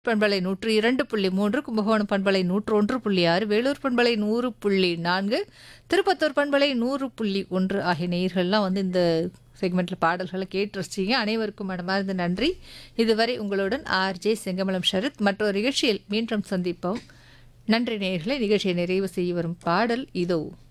பண்பலை 102.3, கும்பகோணம் பண்பலை 101.6, வேலூர் பண்பலை 100.4, திருப்பத்தூர் பண்பலை 100.1 ஆகிய நேயர்கள்லாம் வந்து இந்த செக்மெண்ட்ல பாடல்களை கேட்டு ரசிச்சீங்க. அனைவருக்கும் மனமார்ந்த நன்றி. இதுவரை உங்களுடன் ஆர்ஜே செங்கமலம் ஷரத் மற்றொரு நிகழ்ச்சியில் மீண்டும் சந்திப்போம். நன்றி நேயர்களே. நிகழ்ச்சியை நிறைவு செய்ய வரும் பாடல் இதோ.